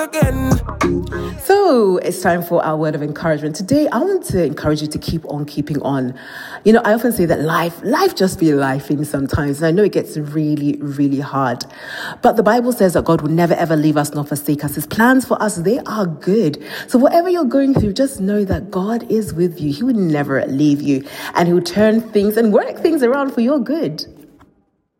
again. So it's time for our word of encouragement. Today, I want to encourage you to keep on keeping on. You know, I often say that life just be lifing sometimes. And I know it gets really, really hard. But the Bible says that God will never, ever leave us nor forsake us. His plans for us, they are good. So whatever you're going through, just know that God is with you. He will never leave you. And he will turn things and work things around for your good.